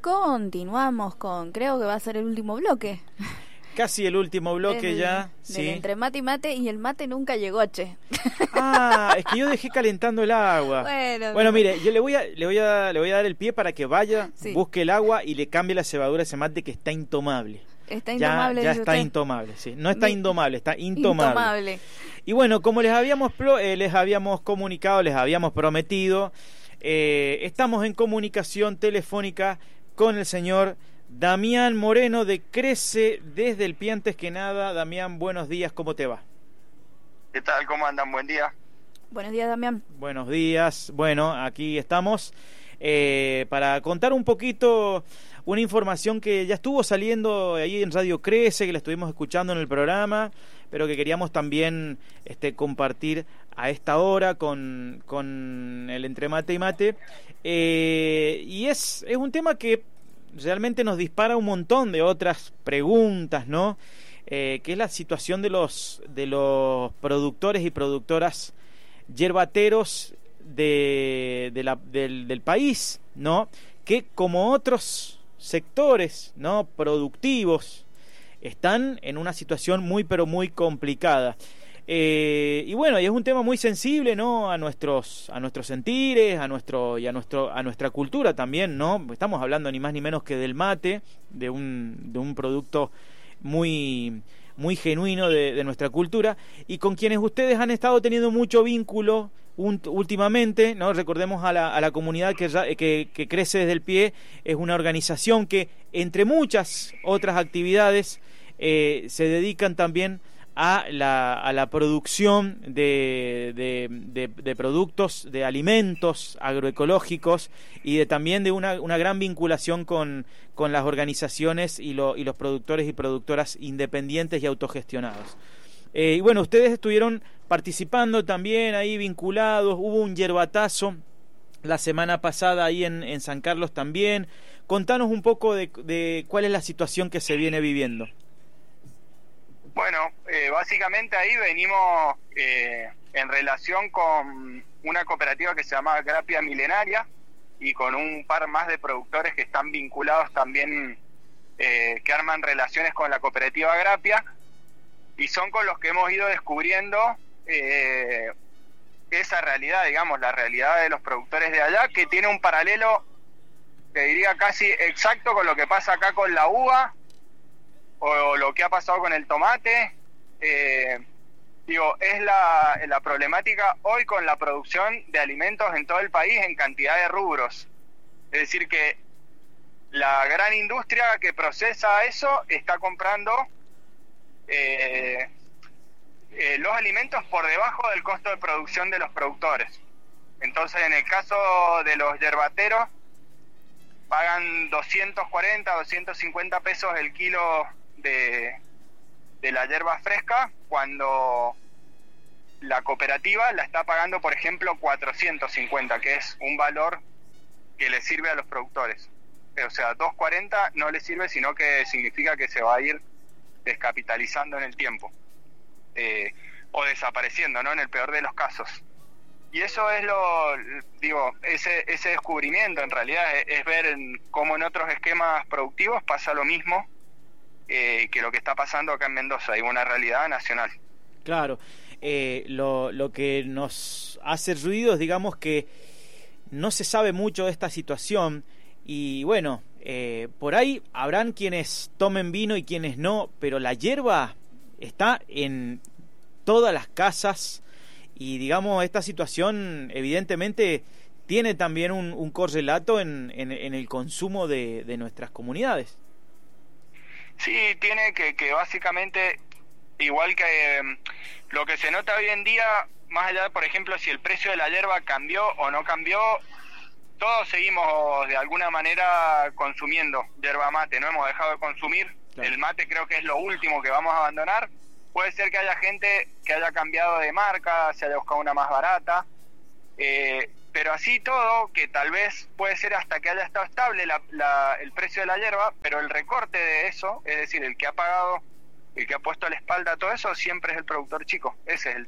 continuamos con, creo que va a ser el último bloque. Casi el último bloque ya, sí. Entre mate y mate, y el mate nunca llegó, che. Ah, es que yo dejé calentando el agua. Bueno, mire, yo le voy a dar el pie para que vaya, sí, busque el agua y le cambie la cebadura a ese mate que está intomable. Está intomable. Ya está usted. Intomable, sí. No está indomable, está intomable. Y bueno, como les habíamos comunicado, les habíamos prometido, estamos en comunicación telefónica con el señor Damián Moreno de Crece desde el Pie. Antes que nada, Damián, buenos días, ¿cómo te va? ¿Qué tal? ¿Cómo andan? Buen día. Buenos días, Damián. Buenos días. Bueno, aquí estamos para contar un poquito una información que ya estuvo saliendo ahí en Radio Crece, que la estuvimos escuchando en el programa, pero que queríamos también compartir a esta hora con el Entre Mate y Mate. Y es un tema que realmente nos dispara un montón de otras preguntas, ¿no? Que es la situación de los productores y productoras yerbateros del país, ¿no? Que como otros sectores, ¿no?, productivos, están en una situación muy pero muy complicada. Y bueno, y es un tema muy sensible, ¿no?, a nuestros sentires, a nuestra cultura también, ¿no? Estamos hablando ni más ni menos que del mate, de un producto muy muy genuino de nuestra cultura, y con quienes ustedes han estado teniendo mucho vínculo últimamente, ¿no? Recordemos a la comunidad que Crece desde el Pie. Es una organización que, entre muchas otras actividades, se dedican también a la producción de productos, de alimentos agroecológicos, y también de una gran vinculación con las organizaciones y los productores y productoras independientes y autogestionados. Y bueno, ustedes estuvieron participando también ahí vinculados. Hubo un yerbatazo la semana pasada ahí en San Carlos también. Contanos un poco de cuál es la situación que se viene viviendo. Bueno, básicamente ahí venimos en relación con una cooperativa que se llama Grapia Milenaria, y con un par más de productores que están vinculados también, que arman relaciones con la cooperativa Grapia, y son con los que hemos ido descubriendo esa realidad, digamos, la realidad de los productores de allá, que tiene un paralelo, te diría casi exacto, con lo que pasa acá con la uva, o lo que ha pasado con el tomate. Es la problemática hoy con la producción de alimentos en todo el país en cantidad de rubros. Es decir, que la gran industria que procesa eso está comprando los alimentos por debajo del costo de producción de los productores. Entonces, en el caso de los yerbateros, pagan 240, 250 pesos el kilo de la yerba fresca, cuando la cooperativa la está pagando, por ejemplo, 450, que es un valor que le sirve a los productores. O sea, 240 no le sirve, sino que significa que se va a ir descapitalizando en el tiempo, o desapareciendo, ¿no?, en el peor de los casos. Y eso es ese descubrimiento en realidad es ver cómo en otros esquemas productivos pasa lo mismo que lo que está pasando acá en Mendoza. Hay una realidad nacional. Claro, lo que nos hace ruido es, digamos, que no se sabe mucho de esta situación, y bueno, por ahí habrán quienes tomen vino y quienes no, pero la yerba está en todas las casas, y digamos, esta situación evidentemente tiene también un correlato en el consumo de nuestras comunidades. Sí, tiene que básicamente, igual que lo que se nota hoy en día, más allá de, por ejemplo, si el precio de la yerba cambió o no cambió, todos seguimos de alguna manera consumiendo yerba mate, no hemos dejado de consumir. Claro. El mate creo que es lo último que vamos a abandonar. Puede ser que haya gente que haya cambiado de marca, se haya buscado una más barata, pero así todo, que tal vez puede ser hasta que haya estado estable el precio de la yerba, pero el recorte de eso, es decir, el que ha pagado, el que ha puesto a la espalda todo eso, siempre es el productor chico. Ese es el tema.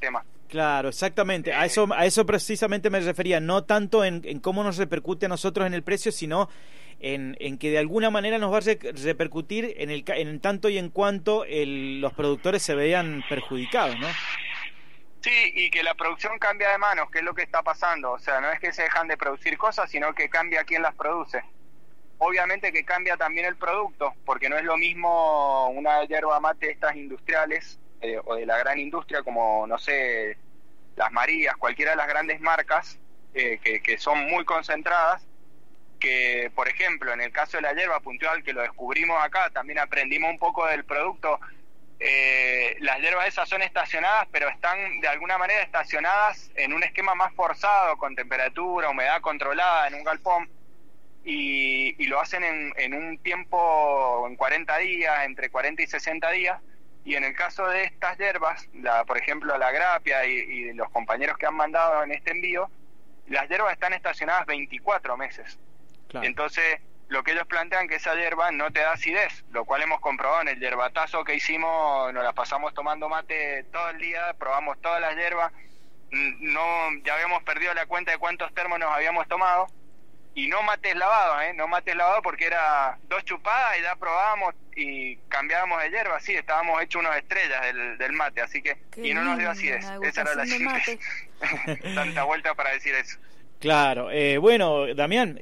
Claro, exactamente. A eso precisamente me refería, no tanto en cómo nos repercute a nosotros en el precio, sino en que de alguna manera nos va a repercutir en tanto y en cuanto los productores se vean perjudicados, ¿no? Sí, y que la producción cambia de manos, que es lo que está pasando. O sea, no es que se dejan de producir cosas, sino que cambia quién las produce. Obviamente que cambia también el producto, porque no es lo mismo una yerba mate estas industriales o de la gran industria, como, no sé, las Marías, cualquiera de las grandes marcas que son muy concentradas, que, por ejemplo, en el caso de la yerba puntual, que lo descubrimos acá, también aprendimos un poco del producto. Las hierbas esas son estacionadas, pero están de alguna manera estacionadas en un esquema más forzado, con temperatura, humedad controlada en un galpón, y lo hacen en un tiempo, en 40 días, entre 40 y 60 días. Y en el caso de estas hierbas, por ejemplo la grapia y los compañeros que han mandado en este envío, las hierbas están estacionadas 24 meses. Claro. Entonces lo que ellos plantean que esa hierba no te da acidez, lo cual hemos comprobado en el yerbatazo que hicimos. Nos la pasamos tomando mate todo el día, probamos todas las hierbas, ya habíamos perdido la cuenta de cuántos termos nos habíamos tomado, y no mates lavados, no mates lavados, porque era 2 chupadas y ya probábamos y cambiábamos de hierba. Sí, estábamos hechos unas estrellas del mate, así que y no nos dio acidez. Esa era la síntesis. Tanta vuelta para decir eso. Claro, bueno, Damián,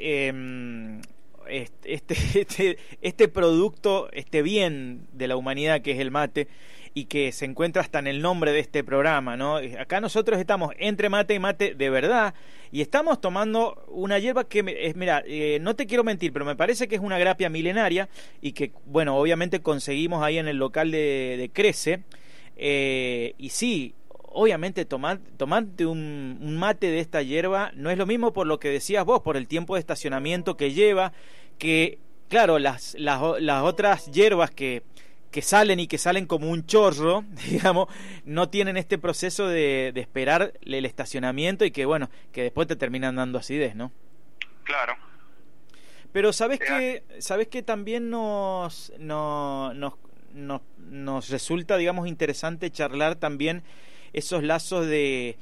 este producto, este bien de la humanidad que es el mate, y que se encuentra hasta en el nombre de este programa, ¿no? Acá nosotros estamos entre mate y mate de verdad, y estamos tomando una hierba que mira, no te quiero mentir, pero me parece que es una grapia milenaria, y que, bueno, obviamente conseguimos ahí en el local de Crece, y sí, obviamente tomarte un mate de esta hierba no es lo mismo, por lo que decías vos, por el tiempo de estacionamiento que lleva, que claro, las otras hierbas que salen y que salen como un chorro, digamos, no tienen este proceso de esperar el estacionamiento, y que bueno, que después te terminan dando acidez, ¿no? Claro. Pero sabes que también nos resulta, digamos, interesante charlar también esos lazos de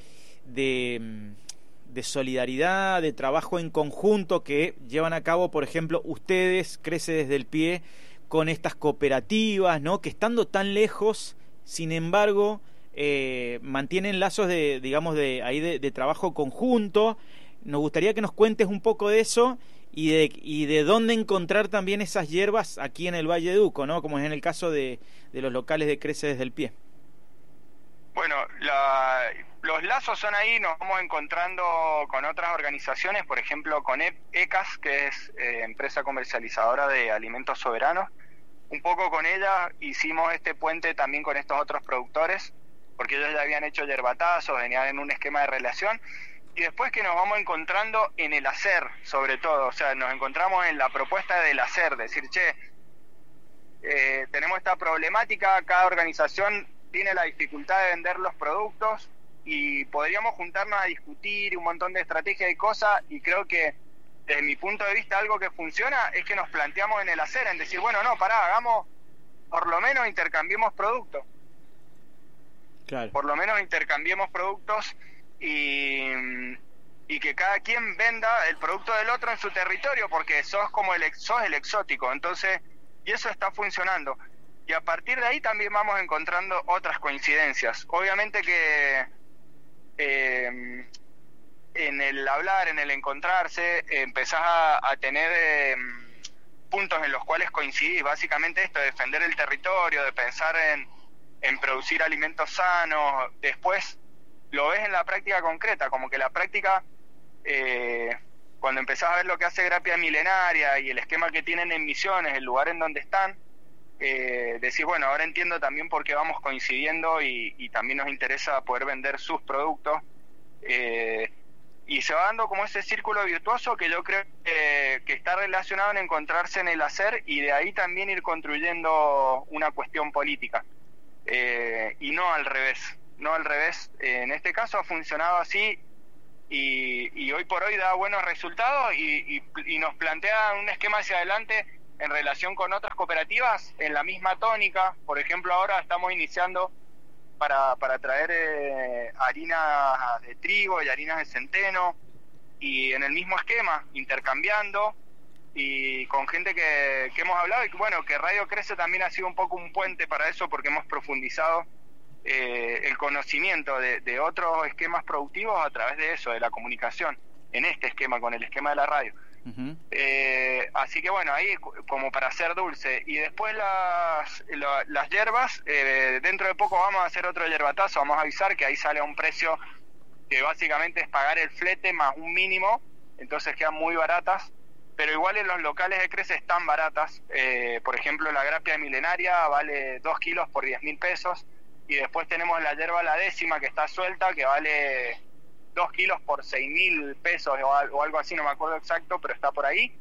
solidaridad, de trabajo en conjunto que llevan a cabo, por ejemplo, ustedes, Crece desde el Pie, con estas cooperativas, ¿no? Que estando tan lejos, sin embargo, mantienen lazos de trabajo conjunto. Nos gustaría que nos cuentes un poco de eso y de dónde encontrar también esas hierbas aquí en el Valle de Uco, ¿no? Como es en el caso de los locales de Crece desde el Pie. Bueno, los lazos son ahí, nos vamos encontrando con otras organizaciones, por ejemplo con ECAS, que es empresa comercializadora de alimentos soberanos. Un poco con ella hicimos este puente también con estos otros productores, porque ellos ya habían hecho yerbatazos, venían en un esquema de relación, y después que nos vamos encontrando en el hacer, sobre todo, o sea, nos encontramos en la propuesta del hacer, decir, tenemos esta problemática, cada organización tiene la dificultad de vender los productos, y podríamos juntarnos a discutir un montón de estrategias y cosas, y creo que desde mi punto de vista algo que funciona es que nos planteamos en el hacer, en decir, bueno, no, hagamos, por lo menos intercambiemos productos. Claro. Por lo menos intercambiemos productos y que cada quien venda el producto del otro en su territorio, porque sos el exótico, entonces, y eso está funcionando. Y a partir de ahí también vamos encontrando otras coincidencias. Obviamente que en el hablar, en el encontrarse, empezás a tener puntos en los cuales coincidís. Básicamente esto, de defender el territorio, de pensar en producir alimentos sanos. Después lo ves en la práctica concreta, como que la práctica, cuando empezás a ver lo que hace Grapia Milenaria y el esquema que tienen en Misiones, el lugar en donde están, decís, bueno, ahora entiendo también por qué vamos coincidiendo y también nos interesa poder vender sus productos, y se va dando como ese círculo virtuoso que yo creo que está relacionado en encontrarse en el hacer, y de ahí también ir construyendo una cuestión política, y no al revés. En este caso ha funcionado así, y hoy por hoy da buenos resultados, y nos plantea un esquema hacia adelante en relación con otras cooperativas en la misma tónica. Por ejemplo, ahora estamos iniciando para traer harinas de trigo y harinas de centeno, y en el mismo esquema, intercambiando, y con gente que hemos hablado, y bueno, que Radio Crece también ha sido un poco un puente para eso, porque hemos profundizado el conocimiento de otros esquemas productivos a través de eso, de la comunicación, en este esquema, con el esquema de la radio. Uh-huh. Así que bueno, ahí como para hacer dulce. Y después las hierbas, dentro de poco vamos a hacer otro yerbatazo, vamos a avisar que ahí sale a un precio que básicamente es pagar el flete más un mínimo, entonces quedan muy baratas, pero igual en los locales de Crece están baratas. Por ejemplo, la grapia milenaria vale 2 kilos por 10.000 pesos, y después tenemos la hierba la décima que está suelta, que vale 2 kilos por 6.000 pesos o algo así, no me acuerdo exacto, pero está por ahí.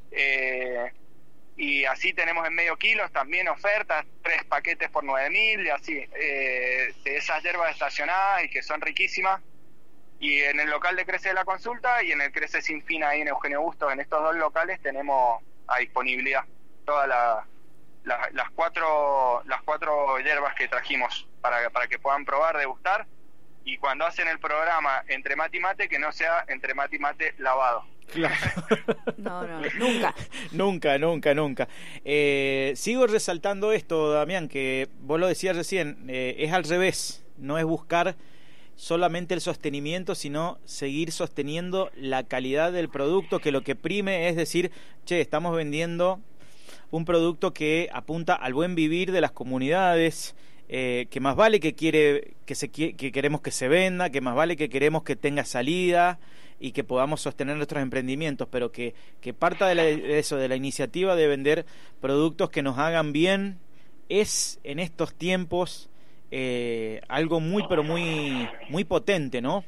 Y así tenemos en medio kilos también ofertas, 3 paquetes por 9.000 y así, de esas hierbas estacionadas y que son riquísimas. Y en el local de Crece de la Consulta y en el Crece Sin Fin ahí en Eugenio Bustos, en estos 2 locales tenemos a disponibilidad todas las cuatro hierbas que trajimos para que puedan probar, degustar. Y cuando hacen el programa entre mate y mate, que no sea entre mate y mate lavado. Claro. No, nunca. Nunca. Sigo resaltando esto, Damián, que vos lo decías recién, es al revés, no es buscar solamente el sostenimiento, sino seguir sosteniendo la calidad del producto, que lo que prime es decir, che, estamos vendiendo un producto que apunta al buen vivir de las comunidades, que más vale que queremos que se venda, que más vale que queremos que tenga salida y que podamos sostener nuestros emprendimientos, pero que parta de eso, de la iniciativa de vender productos que nos hagan bien, es en estos tiempos algo muy pero muy potente, ¿no?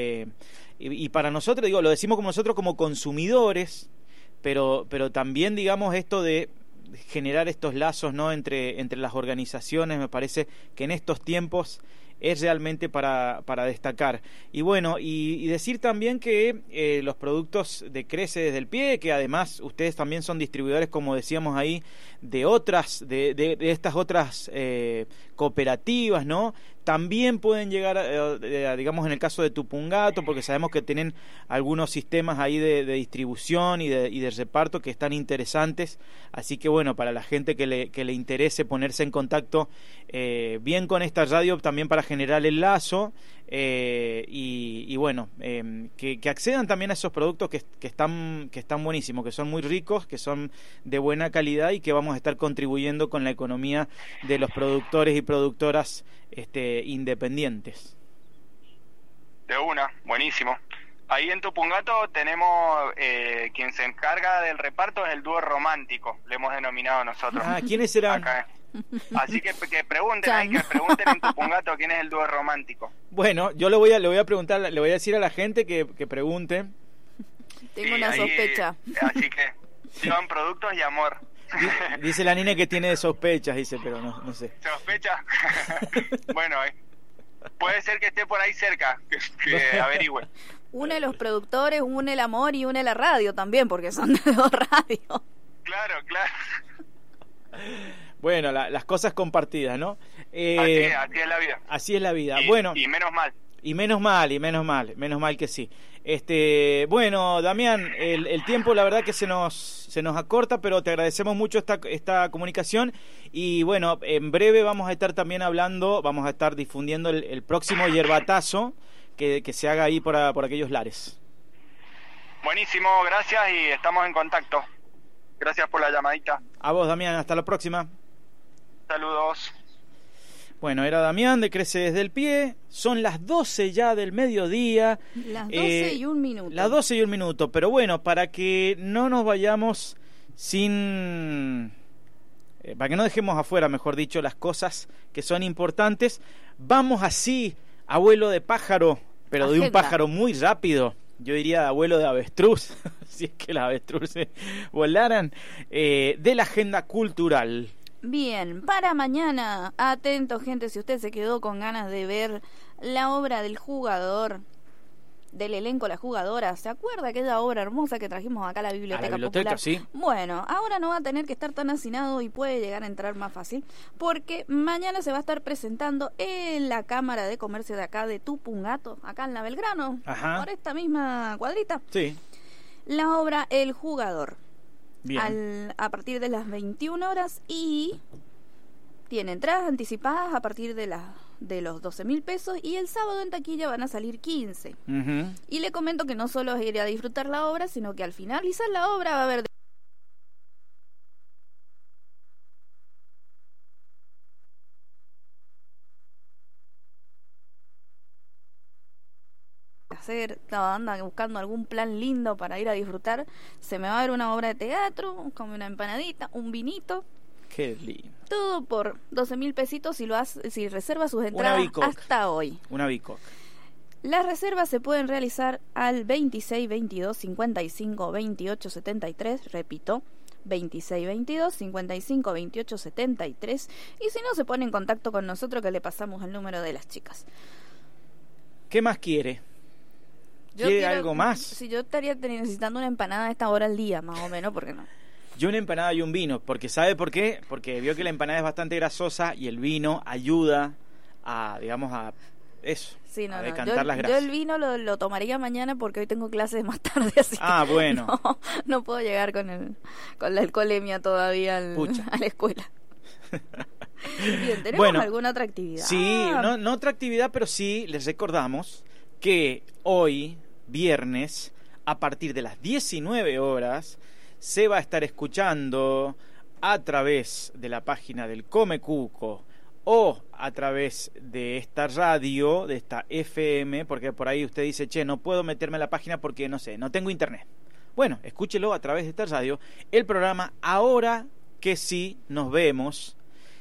Y para nosotros, digo, lo decimos como nosotros como consumidores, pero también, digamos, esto de generar estos lazos, ¿no?, entre las organizaciones, me parece que en estos tiempos es realmente para destacar. Y bueno, y decir también que los productos de Crece desde el Pie, que además ustedes también son distribuidores, como decíamos ahí, de otras, de estas otras cooperativas, ¿no? También pueden llegar, digamos, en el caso de Tupungato, porque sabemos que tienen algunos sistemas ahí de distribución y de reparto que están interesantes. Así que bueno, para la gente que le interese ponerse en contacto bien con esta radio, también para generar el lazo, y bueno, que accedan también a esos productos que están buenísimos, que son muy ricos, que son de buena calidad y que vamos a estar contribuyendo con la economía de los productores y productoras independientes. De una, buenísimo. Ahí en Tupungato tenemos quien se encarga del reparto, es el dúo romántico, le hemos denominado nosotros. Ah, ¿quiénes serán? Acá. Así que pregunten, que pregunten en Tupungato quién es el dúo romántico. Bueno, yo le voy a preguntar, le voy a decir a la gente que pregunte. Tengo una sospecha. Así que llevan productos y amor. Dice la niña que tiene sospechas, dice, pero no sé. ¿Sospecha? Bueno, puede ser que esté por ahí cerca, que averigüe. Une los productores, une el amor y une la radio también, porque son de 2 radios. Claro. Bueno, las cosas compartidas, ¿no? Así es la vida. Así es la vida. Y, bueno. Y menos mal. Y menos mal que sí. Bueno, Damián, el tiempo la verdad que se nos acorta, pero te agradecemos mucho esta comunicación y bueno, en breve vamos a estar también vamos a estar difundiendo el próximo yerbatazo que se haga ahí por aquellos lares. Buenísimo, gracias y estamos en contacto. Gracias por la llamadita. A vos, Damián, hasta la próxima. Saludos. Bueno, era Damián de Crece desde el Pie. Son las 12 ya del mediodía. Las 12 y un minuto. Las 12 y un minuto. Pero bueno, para que no nos vayamos sin... para que no dejemos afuera, mejor dicho, las cosas que son importantes, vamos así, abuelo de pájaro, pero de un pájaro muy rápido. Yo diría abuelo de avestruz, si es que las avestruces volaran, de la agenda cultural. Bien, para mañana, atento gente, si usted se quedó con ganas de ver la obra del jugador, del elenco La Jugadora. ¿Se acuerda aquella obra hermosa que trajimos acá a la Biblioteca Popular? Sí. Bueno, ahora no va a tener que estar tan hacinado y puede llegar a entrar más fácil, porque mañana se va a estar presentando en la Cámara de Comercio de acá de Tupungato, acá en la Belgrano, Ajá. por esta misma cuadrita, Sí. la obra El Jugador. Bien. A partir de las 21 horas y tiene entradas anticipadas a partir de los 12.000 pesos y el sábado en taquilla van a salir 15. Ujú. Y le comento que no solo es ir a disfrutar la obra, sino que al finalizar la obra va a haber anda buscando algún plan lindo para ir a disfrutar, se me va a ver una obra de teatro, como una empanadita, un vinito, Qué lindo. todo por 12.000 pesitos si reserva sus entradas bicoca. hasta hoy. Una bicoca. Las reservas se pueden realizar al 26 22 55 28 73, repito, 26 22 55 28 73, y si no se pone en contacto con nosotros que le pasamos el número de las chicas. ¿Qué más quiere? Yo ¿Quiere quiero- algo más? Si yo estaría necesitando una empanada a esta hora al día, más o menos, porque no. Yo una empanada y un vino, porque ¿sabe por qué? Porque vio que la empanada es bastante grasosa y el vino ayuda a, digamos, a eso, Sí, no, a no. decantar las Yo grasas. el vino lo tomaría mañana porque hoy tengo clases más tarde, así Ah, que bueno. no puedo llegar con la alcoholemia todavía Pucha. a la escuela. Bien, ¿tenemos Bueno, alguna otra actividad? Sí, no otra actividad, pero sí les recordamos que hoy, viernes, a partir de las 19 horas, se va a estar escuchando a través de la página del Come Cuco o a través de esta radio, de esta FM, porque por ahí usted dice, che, no puedo meterme a la página porque, no sé, no tengo internet. Bueno, escúchelo a través de esta radio, el programa Ahora que sí nos vemos,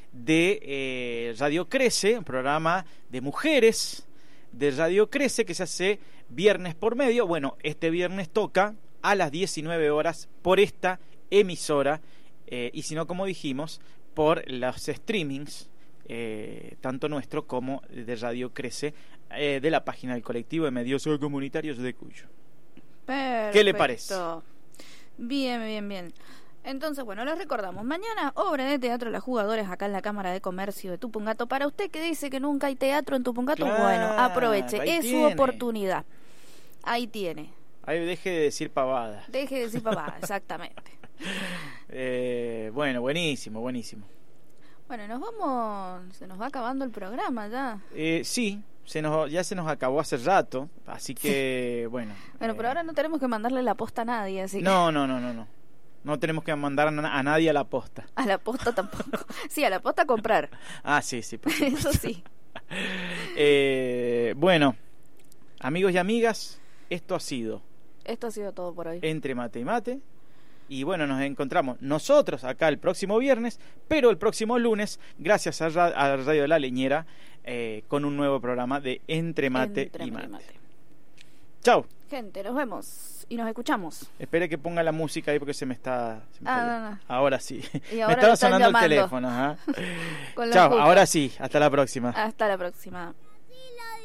de Radio Crece, un programa de mujeres de Radio Crece que se hace viernes por medio. Bueno, este viernes toca a las 19 horas por esta emisora, y si no, como dijimos, por los streamings, tanto nuestro como de Radio Crece, de la página del colectivo de medios comunitarios de Cuyo. Perfecto. ¿Qué le parece? Bien, bien, bien. Entonces, bueno, les recordamos, mañana obra de teatro Las Jugadoras acá en la Cámara de Comercio de Tupungato. Para usted que dice que nunca hay teatro en Tupungato, Claro, bueno, aproveche, ahí es su tiene. oportunidad. Ahí tiene. Ahí deje de decir pavada. Deje de decir papá, exactamente. Bueno, buenísimo, buenísimo. Bueno, nos vamos, se nos va acabando el programa ya. Sí, ya se nos acabó hace rato, así que bueno. Bueno, pero ahora no tenemos que mandarle la posta a nadie, así que... No. No tenemos que mandar a nadie a la posta. A la posta tampoco. Sí, a la posta a comprar. Ah, sí, por supuesto. Eso sí. Bueno, amigos y amigas, esto ha sido Esto ha sido todo por hoy. Entre Mate y Mate. Y bueno, nos encontramos nosotros acá el próximo viernes, pero el próximo lunes, gracias a Radio La Leñera, con un nuevo programa de Entre Mate y Mate. Chau. Gente, nos vemos y nos escuchamos. Espere que ponga la música ahí porque se me está... No. Ahora sí. Y Me ahora estaba lo están sonando llamando. el teléfono. Ajá. Con la Chao, escucha. ahora sí. Hasta la próxima. Hasta la próxima.